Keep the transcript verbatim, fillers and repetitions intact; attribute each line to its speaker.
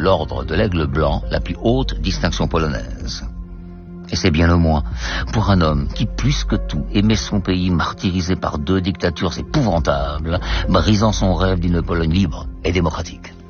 Speaker 1: l'ordre de l'Aigle Blanc, la plus haute distinction polonaise. Et c'est bien le moins pour un homme qui, plus que tout, aimait son pays martyrisé par deux dictatures épouvantables, brisant son rêve d'une Pologne libre et démocratique.